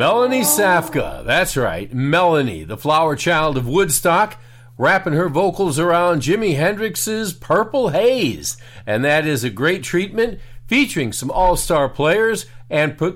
Melanie Safka, that's right, Melanie, the flower child of Woodstock, wrapping her vocals around Jimi Hendrix's Purple Haze. And that is a great treatment featuring some all-star players and